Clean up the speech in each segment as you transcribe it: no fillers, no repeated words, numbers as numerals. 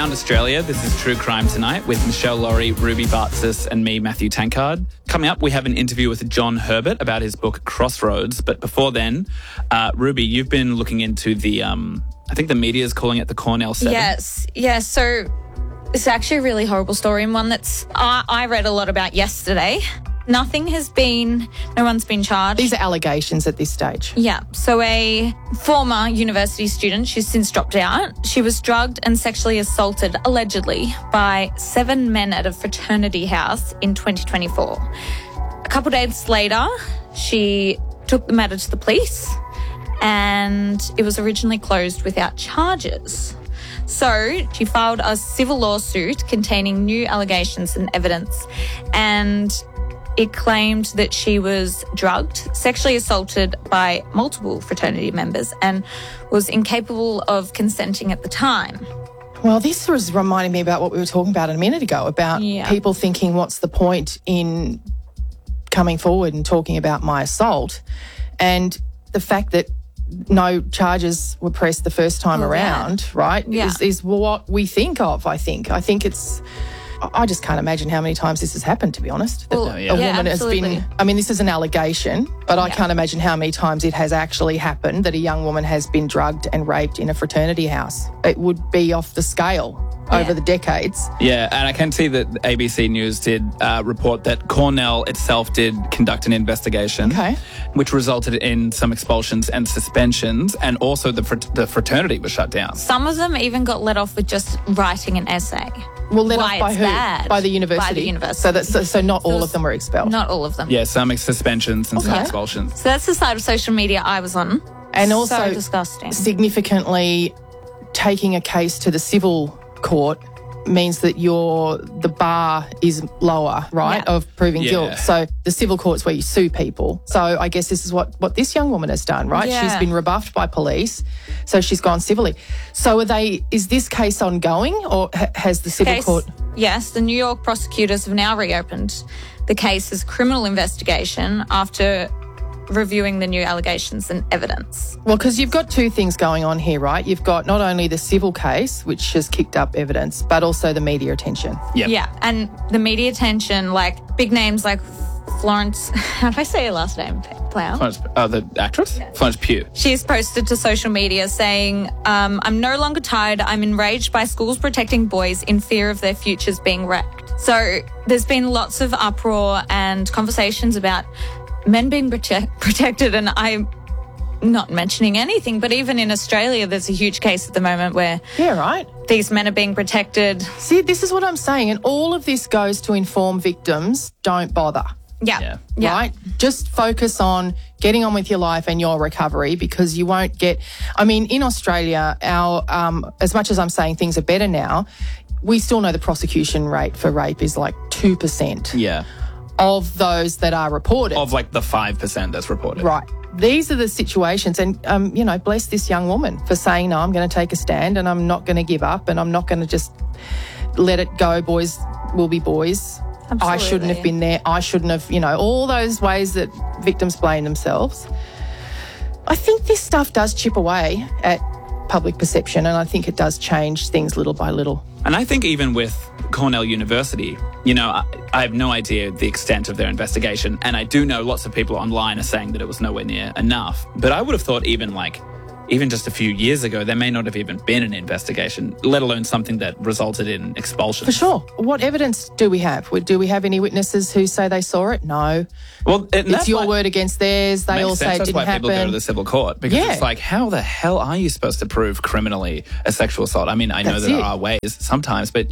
Around Australia. This is True Crime Tonight with Michelle Laurie, Ruby Bartzis and me, Matthew Tankard. Coming up, we have an interview with John Herbert about his book Crossroads. But before then, Ruby, you've been looking into the, I think the media is calling it the Cornell 7. Yes. So it's actually a really horrible story and one that's I read a lot about yesterday. No one's been charged. These are allegations at this stage. Yeah. So a former university student, she's since dropped out. She was drugged and sexually assaulted, allegedly, by 7 men at a fraternity house in 2024. A couple days later, she took the matter to the police and it was originally closed without charges. So she filed a civil lawsuit containing new allegations and evidence, and it claimed that she was drugged, sexually assaulted by multiple fraternity members and was incapable of consenting at the time. Well, this was reminding me about what we were talking about a minute ago, about people thinking, what's the point in coming forward and talking about my assault? And the fact that no charges were pressed the first time around, right, is what we think of, I think. I think I just can't imagine how many times this has happened, to be honest. Well, a woman absolutely. has been, this is an allegation, but I can't imagine how many times it has actually happened that a young woman has been drugged and raped in a fraternity house. It would be off the scale over the decades. Yeah, and I can see that ABC News did report that Cornell itself did conduct an investigation, which resulted in some expulsions and suspensions, and also the fraternity was shut down. Some of them even got let off with just writing an essay. Well, let off by who? Bad. By the university. By the university. So not all of them were expelled. Not all of them. Yeah, some suspensions and some expulsions. So that's the side of social media I was on. And also so disgusting. Significantly, taking a case to the civil court means that the bar is lower, right, of proving guilt. So the civil court's where you sue people. So I guess this is what this young woman has done, right? Yeah. She's been rebuffed by police, so she's gone civilly. So is this case ongoing, or has the civil court... Yes, the New York prosecutors have now reopened the case as criminal investigation after reviewing the new allegations and evidence. Well, because you've got two things going on here, right? You've got not only the civil case, which has kicked up evidence, but also the media attention. Yep. Yeah, and the media attention, like big names like Florence, how do I say her last name? Plow? The actress? Yeah. Florence Pugh. She's posted to social media saying, I'm no longer tired. I'm enraged by schools protecting boys in fear of their futures being wrecked. So there's been lots of uproar and conversations about men being protected, and I'm not mentioning anything, but even in Australia, there's a huge case at the moment where these men are being protected. See, this is what I'm saying, and all of this goes to inform victims, don't bother. Yeah. Right? Just focus on getting on with your life and your recovery, because you won't get... in Australia, our as much as I'm saying things are better now, we still know the prosecution rate for rape is like 2%. Yeah. Of those that are reported. Of like the 5% that's reported. Right. These are the situations, and, bless this young woman for saying, no, I'm going to take a stand and I'm not going to give up and I'm not going to just let it go. Boys will be boys. Absolutely. I shouldn't have been there. I shouldn't have, all those ways that victims blame themselves. I think this stuff does chip away at public perception, and I think it does change things little by little. And I think even with Cornell University, I have no idea the extent of their investigation. And I do know lots of people online are saying that it was nowhere near enough. But I would have thought even just a few years ago, there may not have even been an investigation, let alone something that resulted in expulsion. For sure. What evidence do we have? Do we have any witnesses who say they saw it? No. Well, it's your word against theirs. They all say it didn't happen. That's why people go to the civil court, because it's like, how the hell are you supposed to prove criminally a sexual assault? I know there are ways sometimes, but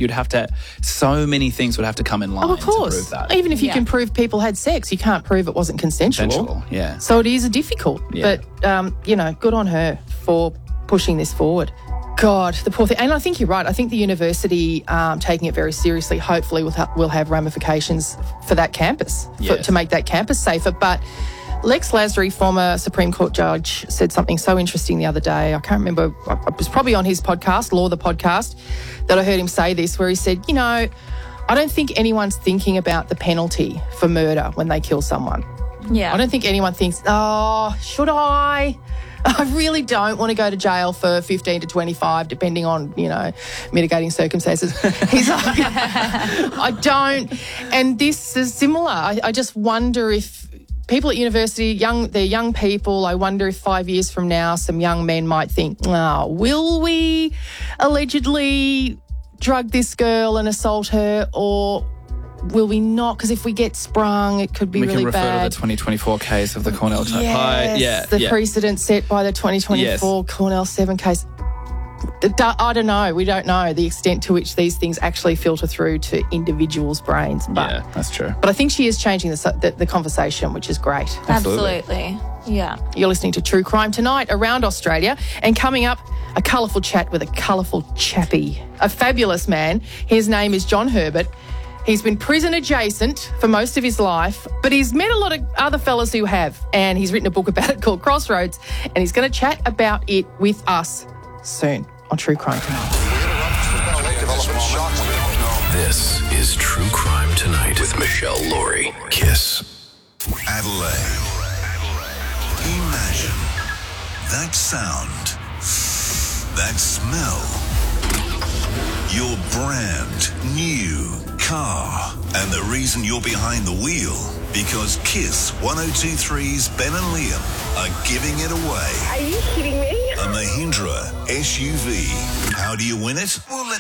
so many things would have to come in line to prove that. Even if you can prove people had sex, you can't prove it wasn't consensual. Yeah. So it is difficult. Yeah. But, good on her for pushing this forward. God, the poor thing. And I think you're right. I think the university taking it very seriously hopefully will have ramifications for that campus, to make that campus safer. But Lex Lasry, former Supreme Court judge, said something so interesting the other day. I can't remember. It was probably on his podcast, Law the Podcast, that I heard him say this, where he said, I don't think anyone's thinking about the penalty for murder when they kill someone. Yeah. I don't think anyone thinks, should I? I really don't want to go to jail for 15 to 25, depending on, mitigating circumstances. He's like, I don't. And this is similar. I just wonder if people at university, they're young people. I wonder if 5 years from now, some young men might think, will we allegedly drug this girl and assault her, or will we not? Because if we get sprung, it could be really bad. We can refer to the 2024 case of the Cornell type. Yes, the precedent set by the 2024 Cornell 7 case. I don't know. We don't know the extent to which these things actually filter through to individuals' brains. But, that's true. But I think she is changing the conversation, which is great. Absolutely. Yeah. You're listening to True Crime Tonight around Australia. And coming up, a colourful chat with a colourful chappie, a fabulous man. His name is John Herbert. He's been prison adjacent for most of his life, but he's met a lot of other fellas who have, and he's written a book about it called Crossroads, and he's going to chat about it with us soon on True Crime Tonight. This is True Crime Tonight with Michelle Laurie. Kiss. Adelaide. Imagine that sound, that smell, your brand new car, and the reason you're behind the wheel, because Kiss 102.3's Ben and Liam are giving it away. Are you kidding me? A Mahindra SUV. How do you win it? Well, let